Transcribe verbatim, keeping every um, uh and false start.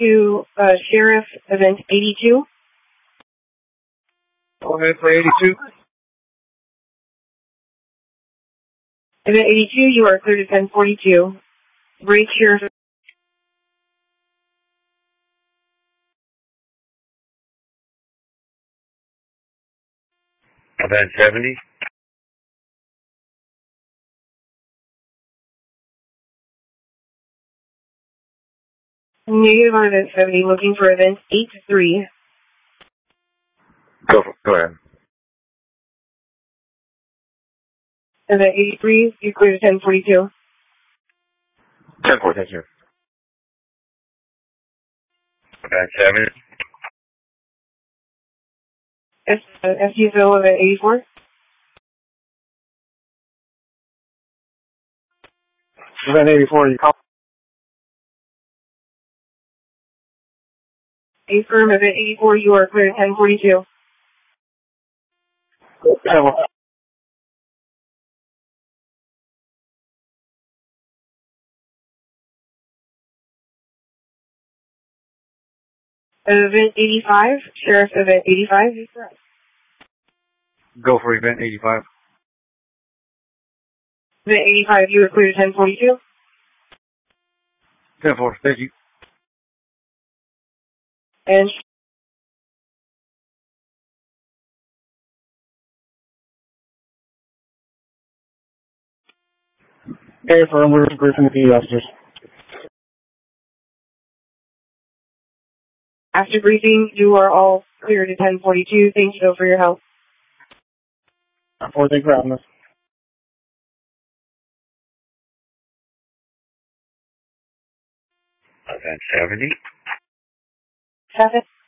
to uh, Sheriff Event eighty-two. Go ahead for eighty-two. Event eighty-two, you are cleared to ten forty-two. Break Sheriff. Event seventy. Negative on Event seventy, looking for Event eighty-three. Go, for, go ahead. Event eighty-three, you cleared to ten forty-two. ten four, thank you. Event seventy. S, uh, S U S O, Event eighty-four. Event eighty-four, you call. Affirm, Event eighty-four, you are cleared to ten forty-two. Event eighty-five, Sheriff Event eighty-five. Go for event eighty-five. Event eighty-five, you are cleared to ten forty-two. ten four, thank you. And Very firm, we're briefing the P D officers. after briefing, you are all cleared to ten forty-two. Thank you for your help. Four, thank you for having us. Event seventy. Seven.